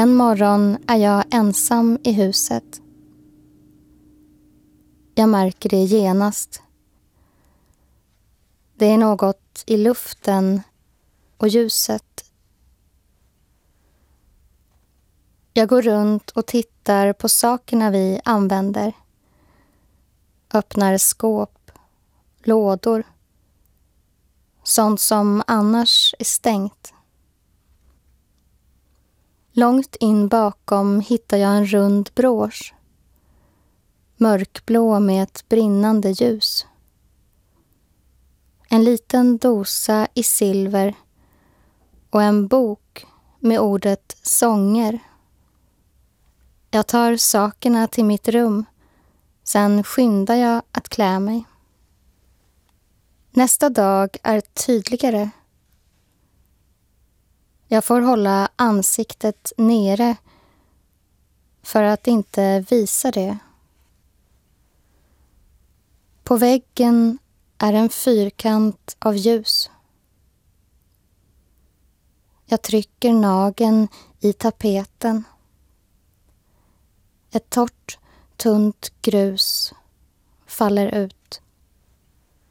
En morgon är jag ensam i huset. Jag märker det genast. Det är något i luften och ljuset. Jag går runt och tittar på sakerna vi använder. Öppnar skåp, lådor. Sånt som annars är stängt. Långt in bakom hittar jag en rund brosch. Mörkblå med ett brinnande ljus. En liten dosa i silver och en bok med ordet sånger. Jag tar sakerna till mitt rum, sen skyndar jag att klä mig. Nästa dag är tydligare. Jag får hålla ansiktet nere för att inte visa det. På väggen är en fyrkant av ljus. Jag trycker nageln i tapeten. Ett torrt, tunt grus faller ut.